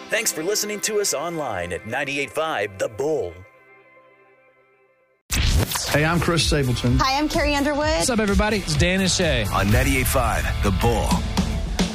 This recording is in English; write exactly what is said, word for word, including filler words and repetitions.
Thanks for listening to us online at ninety-eight point five The Bull. Hey, I'm Chris Stapleton. Hi, I'm Carrie Underwood. What's up, everybody? It's Dan and Shay. On ninety-eight point five The Bull.